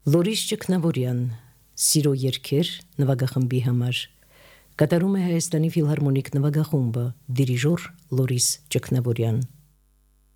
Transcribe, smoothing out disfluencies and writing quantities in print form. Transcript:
Լորիս Ճգնավորյան, Սիրո երգեր նվագախմբի համար, կատարում է Հայաստանի ֆիլհարմոնիկ նվագախումբը, դիրիժոր Լորիս Ճգնավորյան։